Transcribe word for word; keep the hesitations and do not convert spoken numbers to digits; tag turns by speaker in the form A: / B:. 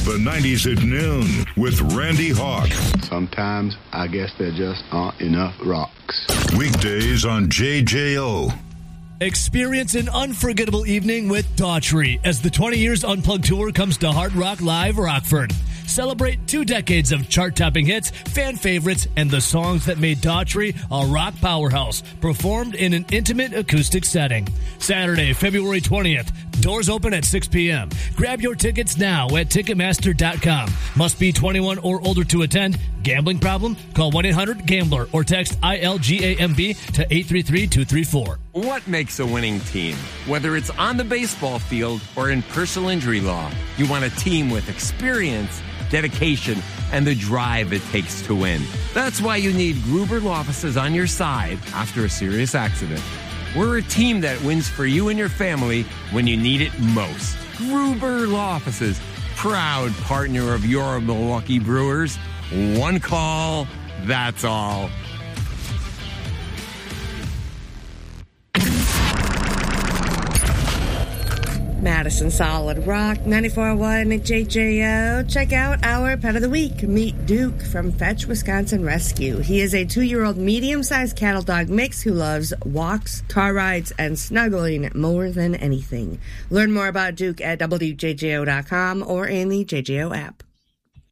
A: The nineties at noon with Randy Hawk.
B: Sometimes I guess there just aren't enough rocks.
A: Weekdays on J J O.
C: Experience an unforgettable evening with Daughtry as the twenty Years Unplugged Tour comes to Hard Rock Live Rockford. Celebrate two decades of chart-topping hits, fan favorites, and the songs that made Daughtry a rock powerhouse, performed in an intimate acoustic setting. Saturday, February twentieth. Doors open at six p.m. Grab your tickets now at Ticketmaster dot com. Must be twenty-one or older to attend. Gambling problem? Call one eight hundred gambler or text I L G A M B to eight three three two three four.
D: What makes a winning team? Whether it's on the baseball field or in personal injury law, you want a team with experience, dedication, and the drive it takes to win. That's why you need Gruber Law Offices on your side after a serious accident. We're a team that wins for you and your family when you need it most. Gruber Law Offices, proud partner of your Milwaukee Brewers. One call, that's all.
E: Madison Solid Rock, ninety-four point one J J O. Check out our Pet of the Week. Meet Duke from Fetch, Wisconsin Rescue. He is a two-year-old medium-sized cattle dog mix who loves walks, car rides, and snuggling more than anything. Learn more about Duke at W J J O dot com or in the J J O app.